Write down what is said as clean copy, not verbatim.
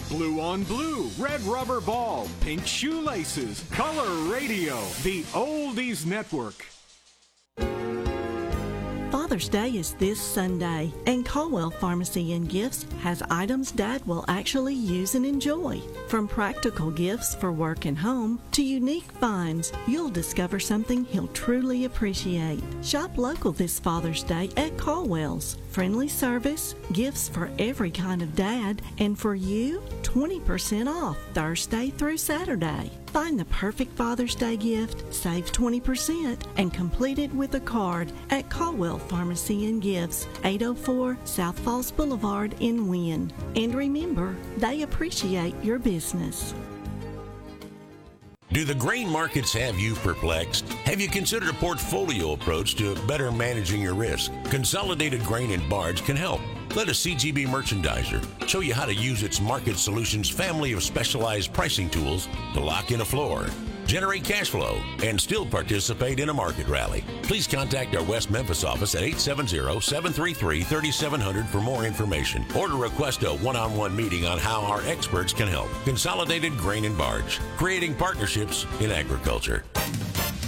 Blue on Blue, Red Rubber Ball, Pink Shoelaces, Color Radio, the Oldies Network. Father's Day is this Sunday, and Caldwell Pharmacy and Gifts has items Dad will actually use and enjoy. From practical gifts for work and home to unique finds, you'll discover something he'll truly appreciate. Shop local this Father's Day at Caldwell's. Friendly service, gifts for every kind of dad, and for you, 20% off Thursday through Saturday. Find the perfect Father's Day gift, save 20%, and complete it with a card at Caldwell Pharmacy and Gifts, 804 South Falls Boulevard in Wynn. And remember, they appreciate your business. Do the grain markets have you perplexed? Have you considered a portfolio approach to better managing your risk? Consolidated Grain and Barge can help. Let a CGB merchandiser show you how to use its Market Solutions family of specialized pricing tools to lock in a floor, generate cash flow, and still participate in a market rally. Please contact our West Memphis office at 870-733-3700 for more information or to request a one-on-one meeting on how our experts can help. Consolidated Grain and Barge, creating partnerships in agriculture.